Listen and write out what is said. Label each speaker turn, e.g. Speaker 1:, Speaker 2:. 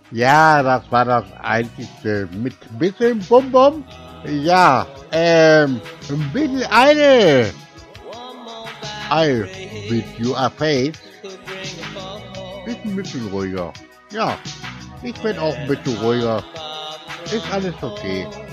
Speaker 1: Ja, das war das Einzige. Mit bisschen Bum-Bum? Ja, ein bisschen eine. I with your face. Ist ein bisschen ruhiger. Ja, ich bin auch ein bisschen ruhiger. Ist alles okay.